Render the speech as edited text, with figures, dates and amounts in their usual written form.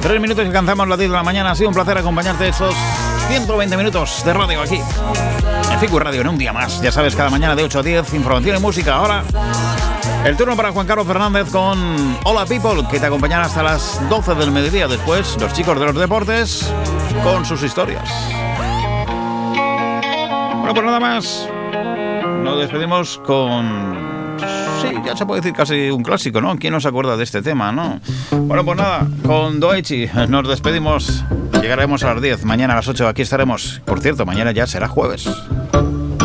3 minutos y alcanzamos las 10 de la mañana. Ha sido un placer acompañarte estos 120 minutos de radio aquí en FICU Radio en un día más. Ya sabes, cada mañana de 8 a 10, información y música. Ahora, el turno para Juan Carlos Fernández con Hola People, que te acompañan hasta las 12 del mediodía. Después, los chicos de los deportes con sus historias. Bueno, pues nada más. Nos despedimos con... Sí, ya se puede decir casi un clásico, ¿no? ¿Quién no se acuerda de este tema, no? Bueno, pues nada, con Doechi nos despedimos. Llegaremos a las 10, mañana a las 8 aquí estaremos. Por cierto, mañana ya será jueves.